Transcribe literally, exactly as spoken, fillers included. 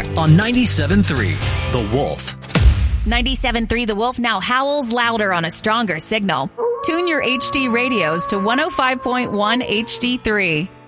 Clark on ninety-seven point three The Wolf. ninety-seven point three The Wolf now howls louder on a stronger signal. Tune your H D radios to one oh five point one H D three.